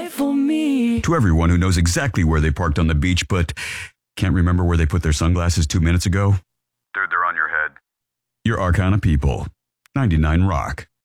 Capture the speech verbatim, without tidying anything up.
right for me. To everyone who knows exactly where they parked on the beach but can't remember where they put their sunglasses two minutes ago. Dude, they're on your head. You're our kind of people. ninety-nine Rock.